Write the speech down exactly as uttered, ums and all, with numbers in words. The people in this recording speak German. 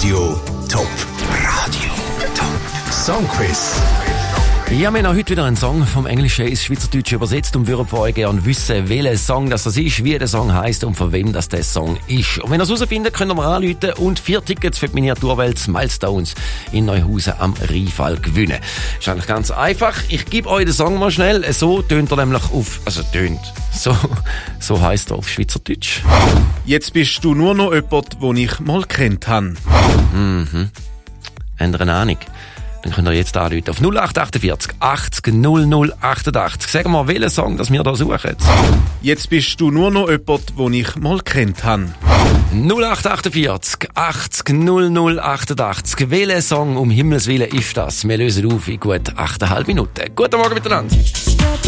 Radio Top. Radio Top. Songquiz. Ja, wir haben heute wieder einen Song vom Englischen ins Schweizerdeutsche übersetzt und würden von euch gerne wissen, welcher Song das ist, wie der Song heisst und von wem das der Song ist. Und wenn ihr es herausfindet, könnt ihr mir anrufen und vier Tickets für die Miniaturwelt Milestones in Neuhausen am Rheinfall gewinnen. Ist eigentlich ganz einfach. Ich gebe euch den Song mal schnell. So tönt er nämlich auf, also tönt, so, so heisst er auf Schweizerdeutsch. Jetzt bist du nur noch jemand, den ich mal kennt habe. Mhm. Habt ihr eine Ahnung? Dann könnt ihr jetzt anrufen auf null acht achtundvierzig achtzig null null achtundachtzig. Sag mal, welchen Song das wir da suchen. Jetzt bist du nur noch jemand, den ich mal kennt habe. null acht achtundvierzig achtzig null null achtundachtzig. Welcher Song um Himmels Willen ist das? Wir lösen auf in gut achteinhalb Minuten. Guten Morgen miteinander.